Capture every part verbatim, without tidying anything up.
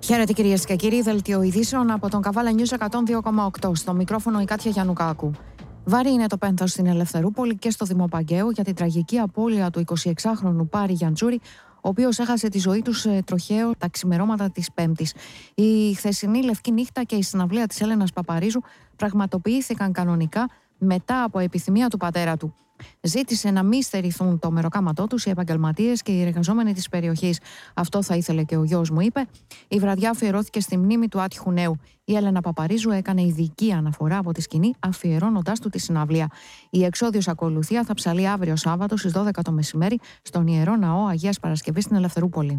Χαίρετε κυρίες και κύριοι, δελτίο ειδήσεων από τον Καβάλα News εκατόν δύο κόμμα οκτώ. Στο μικρόφωνο η Κάτια Γιαννουκάκου. Βαρύ είναι το πένθος στην Ελευθερούπολη και στο Δημό Παγκαίου για την τραγική απώλεια του εικοσιεξάχρονου Πάρη Γιαντζούρη, ο οποίος έχασε τη ζωή του σε τροχαίο τα ξημερώματα της Πέμπτης. Η χθεσινή Λευκή Νύχτα και η συναυλία της Έλενας Παπαρίζου πραγματοποιήθηκαν κανονικά μετά από επιθυμία του πατέρα του. Ζήτησε να μην στερηθούν το μεροκάματό τους οι επαγγελματίες και οι εργαζόμενοι της περιοχής. Αυτό θα ήθελε και ο γιος μου, είπε. Η βραδιά αφιερώθηκε στη μνήμη του άτυχου νέου. Η Έλενα Παπαρίζου έκανε ειδική αναφορά από τη σκηνή, αφιερώνοντάς του τη συναυλία. Η εξόδιος ακολουθία θα ψαλεί αύριο Σάββατο στις δώδεκα το μεσημέρι στον Ιερό Ναό Αγίας Παρασκευής στην Ελευθερούπολη.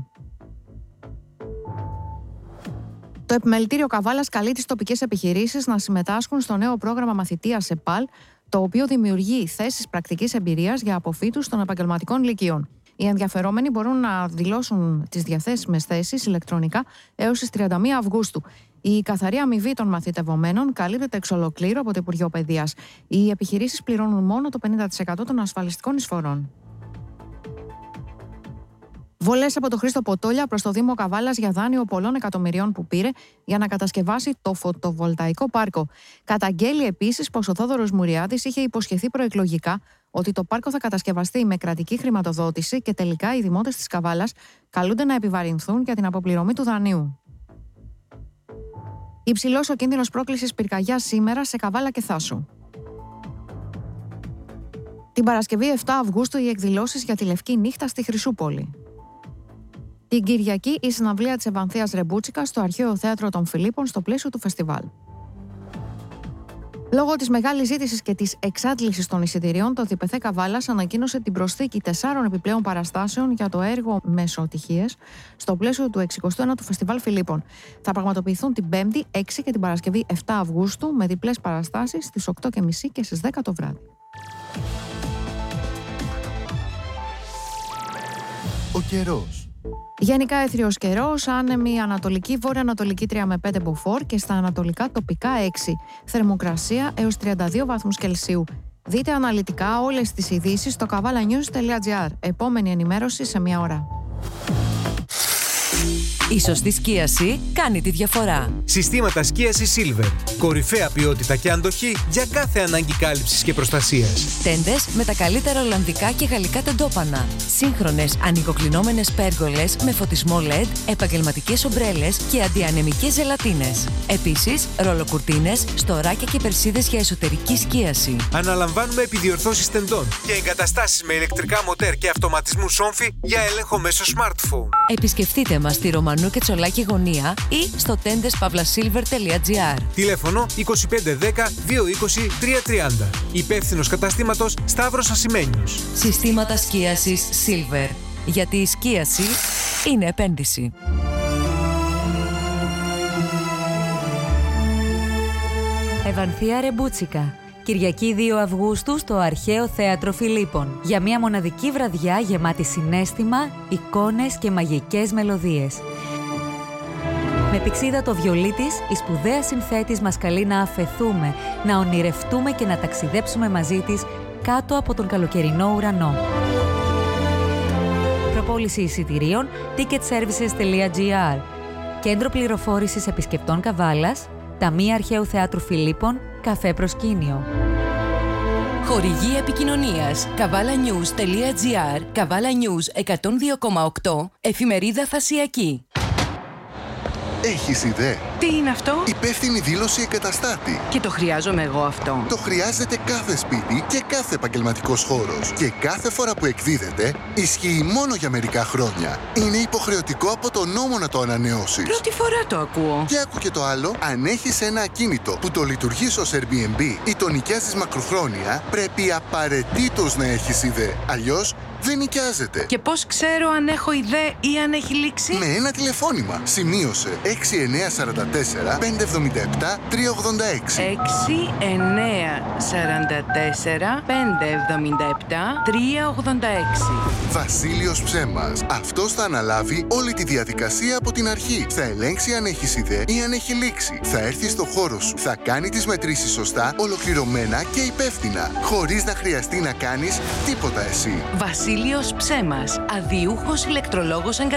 Το Επιμελητήριο Καβάλας καλεί τις τοπικές επιχειρήσεις να συμμετάσχουν στο νέο πρόγραμμα μαθητείας ΕΠΑΛ, το οποίο δημιουργεί θέσεις πρακτικής εμπειρίας για αποφύτους των επαγγελματικών λυκείων. Οι ενδιαφερόμενοι μπορούν να δηλώσουν τις διαθέσιμες θέσεις ηλεκτρονικά έως τις τριάντα μία Αυγούστου. Η καθαρή αμοιβή των μαθητευομένων καλύπτεται εξ ολοκλήρου από το Υπουργείο Παιδείας. Οι επιχειρήσεις πληρώνουν μόνο το πενήντα τοις εκατό των ασφαλιστικών εισφορών. Βολές από τον Χρήστο Ποτόλια προς το Δήμο Καβάλας για δάνειο πολλών εκατομμυριών που πήρε για να κατασκευάσει το φωτοβολταϊκό πάρκο. Καταγγέλει επίσης πως ο Θόδωρος Μουριάδης είχε υποσχεθεί προεκλογικά ότι το πάρκο θα κατασκευαστεί με κρατική χρηματοδότηση και τελικά οι δημότες της Καβάλας καλούνται να επιβαρυνθούν για την αποπληρωμή του δανείου. Υψηλός ο κίνδυνος πρόκλησης πυρκαγιάς σήμερα σε Καβάλα και Θάσου. Την Παρασκευή επτά Αυγούστου οι εκδηλώσεις για τη Λευκή Νύχτα στη Χρυσούπολη. Την Κυριακή η συναυλία της Ευανθίας Ρεμπούτσικα στο Αρχαίο Θέατρο των Φιλίππων στο πλαίσιο του φεστιβάλ. Λόγω της μεγάλης ζήτησης και της εξάντλησης των εισιτηρίων, το ΔΠΘ Καβάλας ανακοίνωσε την προσθήκη τεσσάρων επιπλέον παραστάσεων για το έργο Μεσοτυχίες στο πλαίσιο του εξηκοστού ένατου Φεστιβάλ Φιλίππων. Θα πραγματοποιηθούν την Πέμπτη έξι και την Παρασκευή επτά Αυγούστου με διπλές παραστάσεις στις οκτώ και μισή και στις δέκα το βράδυ. Ο καιρός. Γενικά έθριος καιρός, άνεμη ανατολική, βόρεια-ανατολική τρία με πέντε μποφόρ και στα ανατολικά τοπικά έξι. Θερμοκρασία έως τριάντα δύο βαθμούς Κελσίου. Δείτε αναλυτικά όλες τις ειδήσεις στο καβάλα νιους τελεία τζι άρ. Επόμενη ενημέρωση σε μία ώρα. Η σωστή σκίαση κάνει τη διαφορά. Συστήματα σκίασης Silver. Κορυφαία ποιότητα και αντοχή για κάθε ανάγκη κάλυψης και προστασίας. Τέντες με τα καλύτερα ολλανδικά και γαλλικά τεντόπανα. Σύγχρονες ανοικοκλεινόμενες πέργολες με φωτισμό ελ ι ντι, επαγγελματικές ομπρέλες και αντιανεμικές ζελατίνες. Επίσης, ρολοκουρτίνες, στοράκια και περσίδες για εσωτερική σκίαση. Αναλαμβάνουμε επιδιορθώσεις τεντών και εγκαταστάσεις με ηλεκτρικά μοτέρ και αυτοματισμού σόμφι για έλεγχο μέσω smartphone. Επισκεφτείτε μας στη Ρωμανού και Τσολάκη γωνία ή στο τέντες παύλα σίλβερ τελεία τζι άρ. Τηλέφωνο είκοσι πέντε δέκα δύο είκοσι τρία τριάντα. Υπεύθυνος καταστήματος Σταύρος Ασημένιος. Συστήματα σκίασης Silver. Γιατί η σκίαση είναι επένδυση. Ευανθία Ρεμπούτσικα. Κυριακή δύο Αυγούστου στο Αρχαίο Θέατρο Φιλίππων. Για μια μοναδική βραδιά γεμάτη συναίσθημα, εικόνες και μαγικές μελωδίες. Με πηξίδα το βιολί της, η σπουδαία συνθέτης μας καλεί να αφεθούμε, να ονειρευτούμε και να ταξιδέψουμε μαζί της κάτω από τον καλοκαιρινό ουρανό. Προπόληση εισιτηρίων ticket services τελεία τζι άρ. Κέντρο πληροφόρησης επισκεπτών Καβάλας, Ταμεία Αρχαίου Θεάτρου Φιλίππων, Καφέ Προσκήνιο. Χορηγή επικοινωνίας καβάλα νιους τελεία τζι άρ, Καβάλα News εκατόν δύο κόμμα οκτώ, εφημερίδα Θασιακή. Έχεις ιδέα? Τι είναι αυτό? Υπεύθυνη δήλωση εγκαταστάτη. Και το χρειάζομαι εγώ αυτό. Το χρειάζεται κάθε σπίτι και κάθε επαγγελματικός χώρος. Και κάθε φορά που εκδίδεται, ισχύει μόνο για μερικά χρόνια. Είναι υποχρεωτικό από το νόμο να το ανανεώσεις. Πρώτη φορά το ακούω. Και άκου και το άλλο, αν έχεις ένα ακίνητο που το λειτουργείς ως Airbnb ή το νοικιάζεις μακροχρόνια, πρέπει απαραίτητος να έχεις ιδέα. Αλλιώς, δεν νοικιάζεται. Και πώς ξέρω αν έχω ιδέα ή αν έχει λήξει? Με ένα τηλεφώνημα. Σημείωσε έξι εννιά τέσσερα τέσσερα πέντε εβδομήντα επτά τρία ογδόντα έξι. έξι εννιά τέσσερα τέσσερα πέντε εβδομήντα επτά τρία ογδόντα έξι. Βασίλειος Ψέμας. Αυτός θα αναλάβει όλη τη διαδικασία από την αρχή. Θα ελέγξει αν έχεις ιδέα ή αν έχει λήξει. Θα έρθει στο χώρο σου. Θα κάνει τις μετρήσεις σωστά, ολοκληρωμένα και υπεύθυνα. Χωρίς να χρειαστεί να κάνεις τίποτα εσύ. Βασίλειος Ψέμας. Αδιούχος ηλεκτρολόγος εγκαταστάσεων.